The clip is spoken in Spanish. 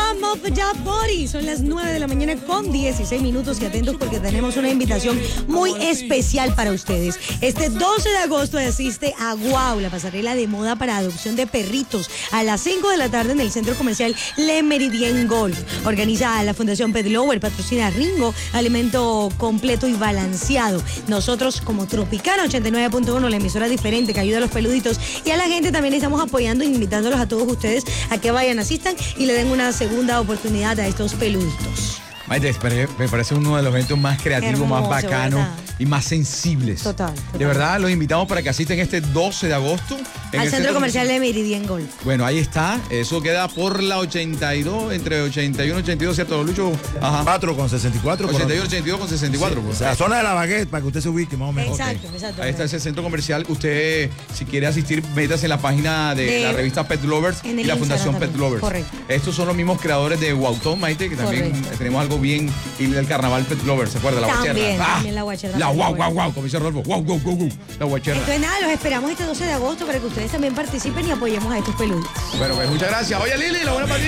Pump Up That Body. Son las 9 de la mañana con 16 minutos y atentos porque tenemos una invitación muy especial para ustedes. Este 12 de agosto asiste a Wow, la pasarela de moda para adopción de perritos, a las 5 de la tarde en el centro comercial Le Meridien Golf. Organiza la Fundación Pet Lover, patrocina Ringo, alimento completo y balanceado. Nosotros como Tropicana 89.1, la emisora diferente que ayuda a los peluditos y a la gente, también estamos apoyando e invitándolos a todos ustedes a que vayan, asistan y le den una segunda oportunidad a estos peluditos. Maite, me parece uno de los eventos más creativos, Hermoso, más bacanos, ¿verdad? Y más sensibles. Total. De verdad, los invitamos para que asistan este 12 de agosto. Al centro comercial de Meridien Golf. Bueno, ahí está. Eso queda por la 82, entre 81 y 82, ¿cierto, Lucho? Ajá. 4 con 64. 81, 82 con 64. Sí, o sea, la zona de la Baguette, para que usted se ubique más o menos. Exacto, Okay. exacto. Ahí está ese centro comercial. Usted, si quiere asistir, métase en la página de la revista Pet Lovers en y el la Instagram Fundación Pet también. Lovers. Correcto. Estos son los mismos creadores de Guautón, Maite, que también Correcto. tenemos algo bien. Y del carnaval Pet Lovers, ¿se acuerda? La También, guacherra. también la guacherra. La Pet guau, Lovers. guau, guau, como dice Rolfo. Guau, guau, guau, guau. La guacherra. Entonces nada, los esperamos este 12 de agosto para que ustedes también participen y apoyemos a estos peluditos. Bueno, pues muchas gracias. Oye, Lili, la buena partida.